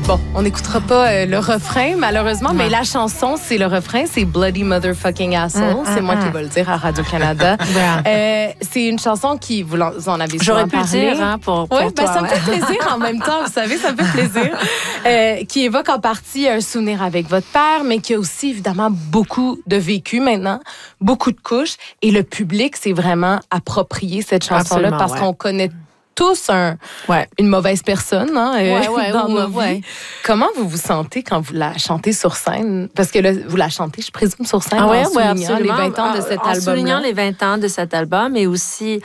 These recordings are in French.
Bon, on n'écoutera pas le refrain, malheureusement, mais la chanson, c'est le refrain, c'est Bloody Motherfucking Asshole. C'est moi qui vais le dire à Radio-Canada. C'est une chanson qui, vous en avez souvent parlé. J'aurais pu le dire hein, pour toi. Ça me ouais. fait plaisir en même temps, vous savez, ça me fait plaisir. Qui évoque en partie un souvenir avec votre père, mais qui a aussi évidemment beaucoup de vécu maintenant, beaucoup de couches. Et le public s'est vraiment approprié cette chanson-là parce qu'on connaît tous une mauvaise personne dans nos vies. Comment vous vous sentez quand vous la chantez sur scène? Parce que là, vous la chantez, je présume, sur scène en soulignant les 20 ans de cet album. En soulignant les 20 ans de cet album et aussi,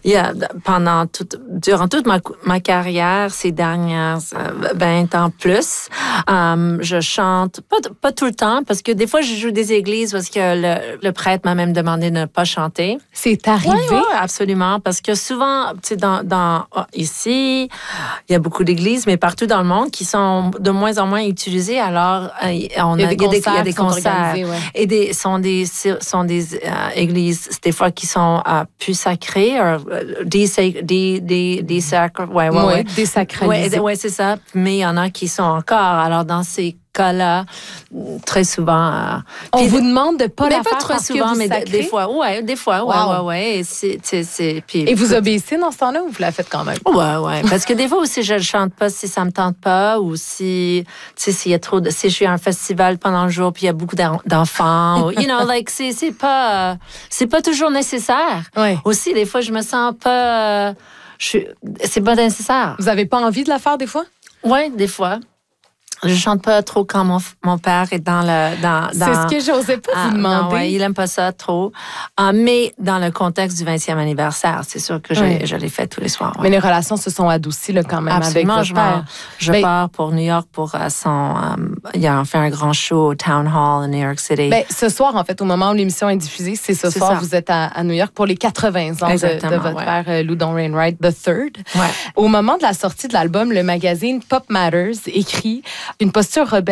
durant toute ma carrière, ces dernières 20 ans plus, je chante, pas tout le temps, parce que des fois, je joue des églises parce que le prêtre m'a même demandé de ne pas chanter. C'est arrivé? Oui, absolument, parce que souvent, tu sais, ici, il y a beaucoup d'églises, mais partout dans le monde qui sont de moins en moins utilisées. Alors, il y a des concerts. Et sont des églises, des fois, qui sont plus sacrées, désacralisées. Oui, c'est ça. Mais il y en a qui sont encore. Alors, dans ces cas-là, très souvent. On vous demande de pas la faire trop souvent, mais des fois. Et vous obéissez dans ce temps-là ou vous la faites quand même? Ouais. Parce que des fois aussi, je ne chante pas si ça me tente pas ou si, tu sais, s'il y a trop de, si je suis à un festival pendant le jour puis il y a beaucoup d'enfants, c'est pas toujours nécessaire. Ouais. Aussi, des fois, je me sens pas, c'est pas nécessaire. Vous avez pas envie de la faire des fois? Oui, des fois. Je chante pas trop quand mon père est dans c'est ce que j'osais pas vous demander. Non, il aime pas ça trop. Mais dans le contexte du 20e anniversaire, c'est sûr que je l'ai fait tous les soirs. Ouais. Mais les relations se sont adoucies là, quand même. Absolument, avec votre père. Je pars pour New York pour il a fait un grand show au Town Hall à New York City. Ce soir, en fait, au moment où l'émission est diffusée, c'est ce soir, vous êtes à New York pour les 80 ans de votre père, Loudon Wainwright III. Ouais. Au moment de la sortie de l'album, le magazine Pop Matters écrit « Une posture rebelle